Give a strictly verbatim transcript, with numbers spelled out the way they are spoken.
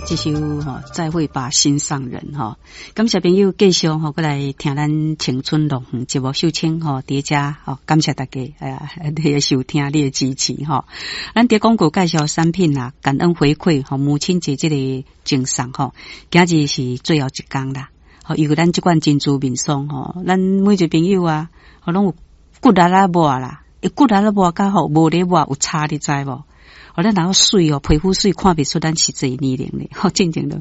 这首吼再会吧心上人吼，感谢朋友继续吼过来听咱青春乐园节目秀清吼叠加吼，感谢大家哎呀你的收听你的支持吼。咱伫广告介绍产品啦，感恩回馈吼，母亲节这个赠送吼，今日是最后一天啦。吼，因为咱这款珍珠面霜吼，咱每一个朋友啊，吼拢有骨力啦抹啦，伊骨力啦抹甲吼无咧抹有差，你知无？哦，咱若水哦，皮肤水看不出咱是这年龄咧，吼，真正的